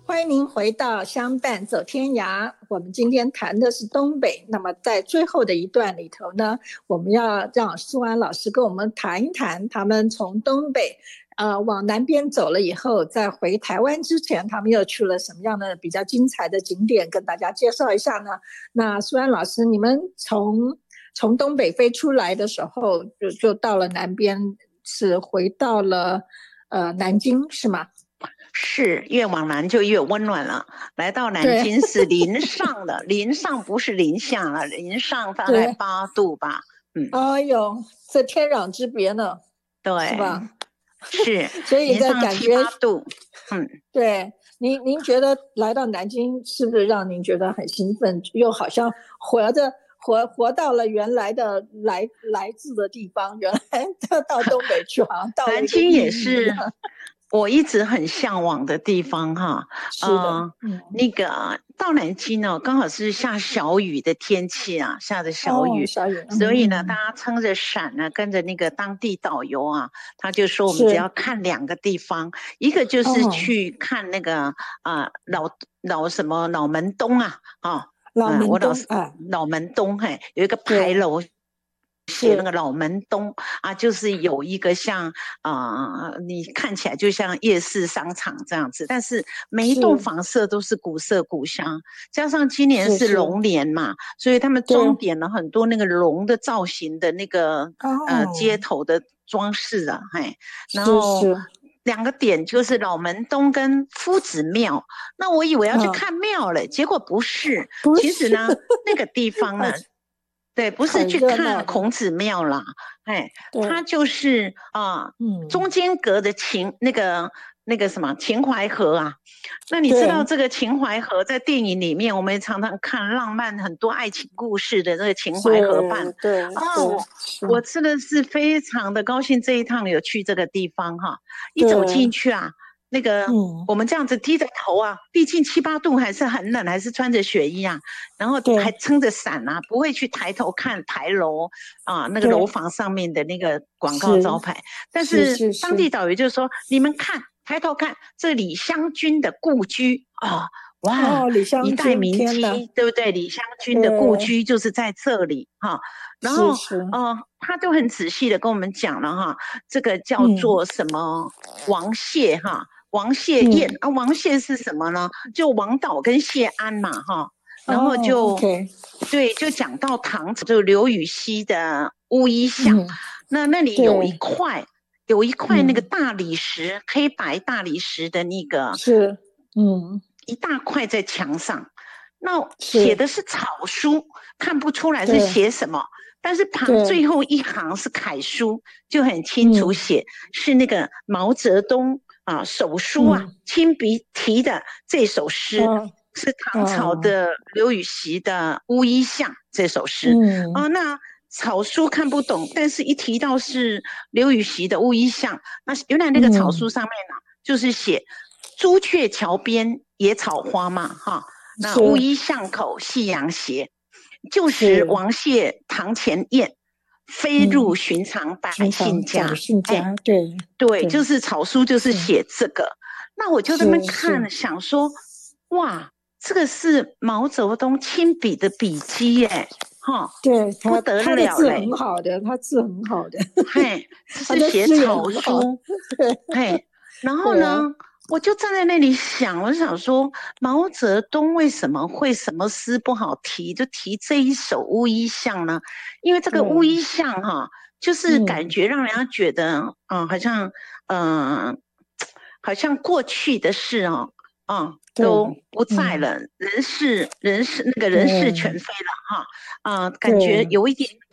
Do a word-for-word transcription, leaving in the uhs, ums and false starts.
欢迎您回到相伴走天涯。我们今天谈的是东北，那么在最后的一段里头呢，我们要让苏安老师跟我们谈一谈，他们从东北呃往南边走了以后，在回台湾之前，他们又去了什么样的比较精彩的景点，跟大家介绍一下呢？那苏安老师，你们从从东北飞出来的时候，就就到了南边，是回到了呃南京，是吗？ 是，越往南就越温暖了。来到南京是零上的，零上不是零下了，零上大概八度吧。 嗯，哎呦，这天壤之别呢， 对， 是吧？ 是， 所以在感觉八度。嗯， 对，您您觉得来到南京是不是让您觉得很兴奋，又好像活着活活到了原来的来来自的地方，原来到东北去，好像到了南京也是。我一直很向往的地方哈， 是的，呃嗯、那个到南京呢，刚好是下小雨的天气啊，下着小雨， 哦、小雨所以呢， 嗯、 大家撑着伞呢，跟着那个当地导游啊，他就说我们只要看两个地方，一个就是去看那个啊、呃、老老什么老门东啊，啊， 老门东啊、呃，老门东嘿，有一个牌楼。写那个老门东啊，就是有一个像啊、呃，你看起来就像夜市商场这样子，但是每一栋房舍都是古色古香，加上今年是龙年嘛，所以他们装点了很多那个龙的造型的那个呃街头的装饰啊，嘿，然后两个点就是老门东跟夫子庙，那我以为要去看庙了，结果不是， 不是其实呢那个地方呢。对，不是去看孔子庙啦，哎，它就是啊、呃嗯，中间隔的秦那个那个什么秦淮河啊。那你知道这个秦淮河在电影里面，我们也常常看浪漫很多爱情故事的这个秦淮河畔。 对， 哦，我真的是非常的高兴这一趟有去这个地方哈，一走进去啊。那个、嗯，我们这样子低着头啊，毕竟七八度还是很冷，还是穿着雪衣啊，然后还撑着伞啊，不会去抬头看台楼啊，那个楼房上面的那个广告招牌。但是当地导游就说：“你们看，抬头看，这李香君的故居啊，哇， 哦、李香君一代名妓，对不对？李香君的故居就是在这里哈。然后，呃，他就很仔细的跟我们讲了哈，这个叫做什么王谢哈。嗯”王谢燕、嗯、啊，王谢是什么呢？就王导跟谢安嘛，哈，然后就、 oh, okay. 对，就讲到唐就刘禹锡的乌衣巷、嗯，那那里有一块，有一块那个大理石、嗯，黑白大理石的那个是，嗯， 一大块在墙上，那写的是草书，看不出来是写什么。但是旁最后一行是楷书，就很清楚写、嗯、是那个毛泽东啊手书啊、嗯、亲笔题的这首诗、哦、是唐朝的刘禹锡的乌衣巷这首诗、嗯啊、那草书看不懂，但是一提到是刘禹锡的乌衣巷，那原来那个草书上面呢、啊嗯、就是写朱雀桥边野草花嘛哈，那乌衣巷口夕阳斜，旧时王谢堂前燕，飞入寻常百姓家。 百姓家，哎、对对，就是草书，就是写这个。那我就在那边看，想说，哇，这个是毛泽东亲笔的笔迹耶，哈， 对， 不得了嘞， 他的字很好的，他字很好的， 嘿，是写草书， 对， 嘿，然后呢？我就站在那里想，我就想说，毛泽东为什么会什么诗不好提，就提这一首乌衣巷呢？因为这个乌衣巷哈、啊，就是感觉让人家觉得，嗯、呃，好像，嗯、呃，好像过去的事哦，啊、嗯，都不在了，人事人事那个人事全非了哈，啊、呃，感觉有一点